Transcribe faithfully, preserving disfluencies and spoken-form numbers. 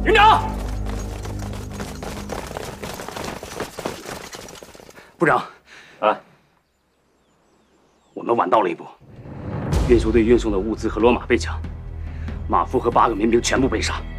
营长，部长， 啊， 我们晚到了一步，运输队运送的物资和骡马被抢，马夫和八个民兵全部被杀。